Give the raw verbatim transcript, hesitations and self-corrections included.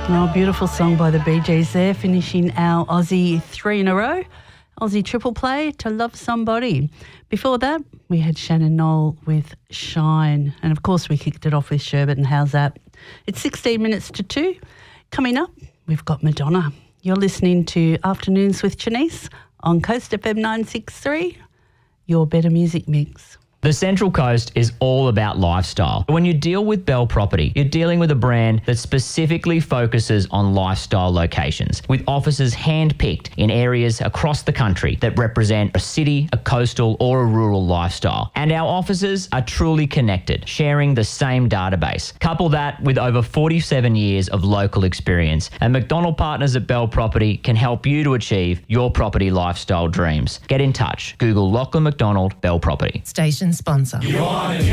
Oh, beautiful song by the Bee Gees there, finishing our Aussie three in a row. Aussie triple play, To Love Somebody. Before that, we had Shannon Knoll with Shine. And, of course, we kicked it off with Sherbet and How's That? It's sixteen minutes to two. Coming up, we've got Madonna. You're listening to Afternoons with Janice on Coast F M nine six three, your better music mix. The Central Coast is all about lifestyle. When you deal with Bell Property, you're dealing with a brand that specifically focuses on lifestyle locations, with offices hand-picked in areas across the country that represent a city, a coastal or a rural lifestyle. And our offices are truly connected, sharing the same database. Couple that with over forty-seven years of local experience, and McDonald Partners at Bell Property can help you to achieve your property lifestyle dreams. Get in touch. Google Lachlan McDonald Bell Property. Station sponsor. You want it.